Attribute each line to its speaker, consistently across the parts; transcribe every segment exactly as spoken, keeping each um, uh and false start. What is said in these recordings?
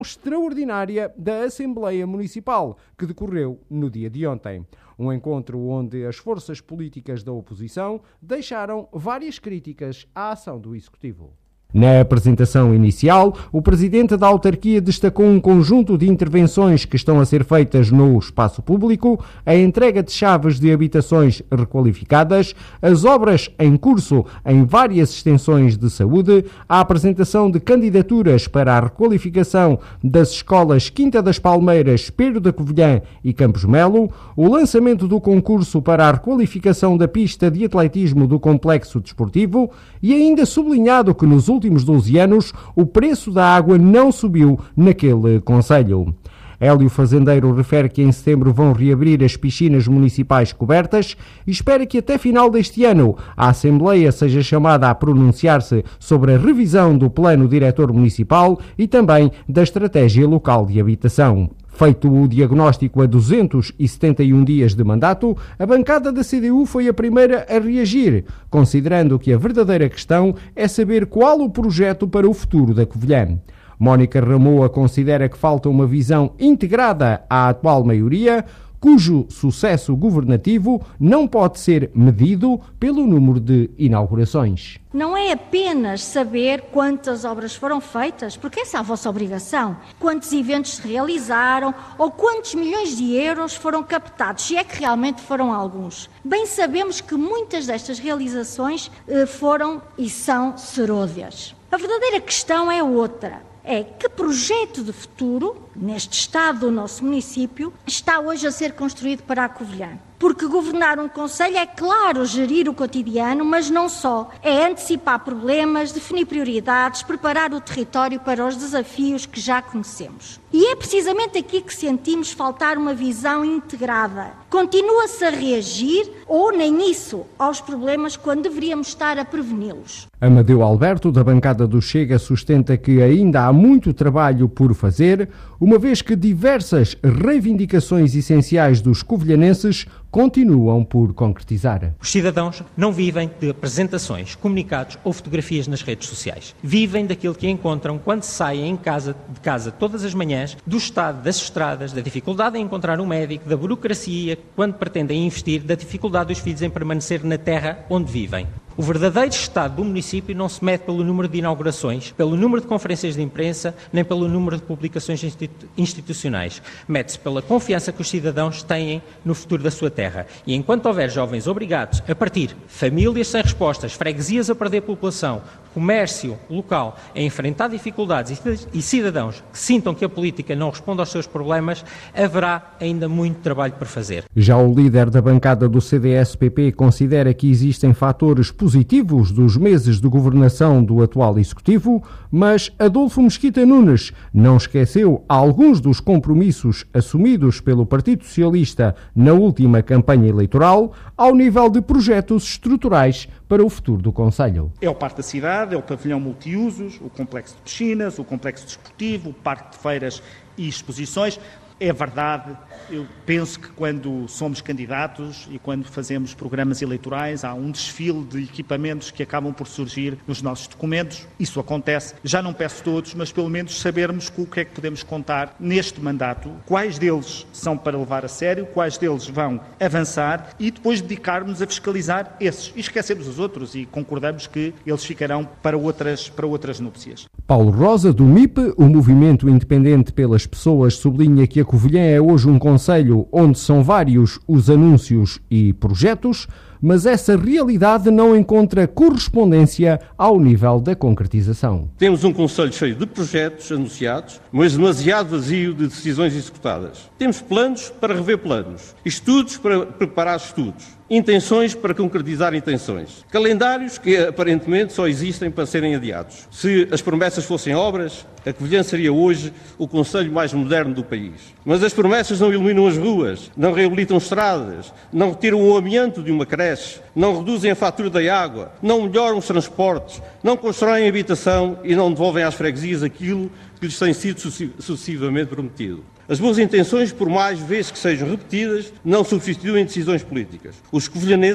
Speaker 1: extraordinária da Assembleia Municipal, que decorreu no dia de ontem. Um encontro onde as forças políticas da oposição deixaram várias críticas à ação do Executivo. Na apresentação inicial, o presidente da autarquia destacou um conjunto de intervenções que estão a ser feitas no espaço público, a entrega de chaves de habitações requalificadas, as obras em curso em várias extensões de saúde, a apresentação de candidaturas para a requalificação das escolas Quinta das Palmeiras, Pedro da Covilhã e Campos Melo, o lançamento do concurso para a requalificação da pista de atletismo do complexo desportivo e ainda sublinhado que nos últimos últimos doze anos, o preço da água não subiu naquele concelho. Hélio Fazendeiro refere que em setembro vão reabrir as piscinas municipais cobertas e espera que até final deste ano a Assembleia seja chamada a pronunciar-se sobre a revisão do Plano Diretor Municipal e também da Estratégia Local de Habitação. Feito o diagnóstico a duzentos e setenta e um dias de mandato, a bancada da C D U foi a primeira a reagir, considerando que a verdadeira questão é saber qual o projeto para o futuro da Covilhã. Mónica Ramoa considera que falta uma visão integrada à atual maioria, cujo sucesso governativo não pode ser medido pelo número de inaugurações.
Speaker 2: Não é apenas saber quantas obras foram feitas, porque essa é a vossa obrigação, quantos eventos se realizaram ou quantos milhões de euros foram captados, se é que realmente foram alguns. Bem sabemos que muitas destas realizações eh, foram e são serôdias. A verdadeira questão é outra. É que projeto de futuro, neste estado do nosso município, está hoje a ser construído para a Covilhã. Porque governar um concelho é, claro, gerir o cotidiano, mas não só. É antecipar problemas, definir prioridades, preparar o território para os desafios que já conhecemos. E é precisamente aqui que sentimos faltar uma visão integrada. Continua-se a reagir, ou nem isso, aos problemas quando deveríamos estar a preveni-los.
Speaker 1: Amadeu Alberto, da bancada do Chega, sustenta que ainda há muito trabalho por fazer, uma vez que diversas reivindicações essenciais dos covilhanenses continuam por concretizar.
Speaker 3: Os cidadãos não vivem de apresentações, comunicados ou fotografias nas redes sociais. Vivem daquilo que encontram quando saem em casa, de casa todas as manhãs, do estado das estradas, da dificuldade em encontrar um médico, da burocracia, quando pretendem investir, da dificuldade dos filhos em permanecer na terra onde vivem. O verdadeiro estado do município não se mede pelo número de inaugurações, pelo número de conferências de imprensa, nem pelo número de publicações institu- institucionais. Mede-se pela confiança que os cidadãos têm no futuro da sua terra. E enquanto houver jovens obrigados a partir, famílias sem respostas, freguesias a perder população, comércio local a enfrentar dificuldades e cidadãos que sintam que a política não responde aos seus problemas, haverá ainda muito trabalho por fazer.
Speaker 1: Já o líder da bancada do C D S P P considera que existem fatores positivos dos meses de governação do atual Executivo, mas Adolfo Mesquita Nunes não esqueceu alguns dos compromissos assumidos pelo Partido Socialista na última campanha eleitoral ao nível de projetos estruturais para o futuro do concelho.
Speaker 4: É o Parque da Cidade, é o pavilhão multiusos, o complexo de piscinas, o complexo desportivo, o parque de feiras e exposições. É verdade, eu penso que quando somos candidatos e quando fazemos programas eleitorais há um desfile de equipamentos que acabam por surgir nos nossos documentos. Isso acontece, já não peço todos, mas pelo menos sabermos com o que é que podemos contar neste mandato, quais deles são para levar a sério, quais deles vão avançar e depois dedicarmos a fiscalizar esses. E esquecemos os outros e concordamos que eles ficarão para outras, para outras núpcias.
Speaker 1: Paulo Rosa, do M I P, o Movimento Independente pelas Pessoas, sublinha que a Covilhã é hoje um concelho onde são vários os anúncios e projetos, mas essa realidade não encontra correspondência ao nível da concretização.
Speaker 5: Temos um concelho cheio de projetos anunciados, mas demasiado vazio de decisões executadas. Temos planos para rever planos, estudos para preparar estudos, intenções para concretizar intenções, calendários que aparentemente só existem para serem adiados. Se as promessas fossem obras, a Covilhã seria hoje o concelho mais moderno do país. Mas as promessas não iluminam as ruas, não reabilitam estradas, não retiram o amianto de uma creche, não reduzem a fatura da água, não melhoram os transportes, não constroem habitação e não devolvem às freguesias aquilo que lhes tem sido sucessivamente prometido. As boas intenções, por mais vezes que sejam repetidas, não substituem decisões políticas. Os covilhanenses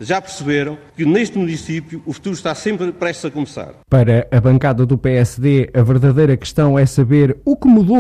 Speaker 5: já perceberam que neste município o futuro está sempre prestes a começar.
Speaker 1: Para a bancada do P S D, a verdadeira questão é saber o que mudou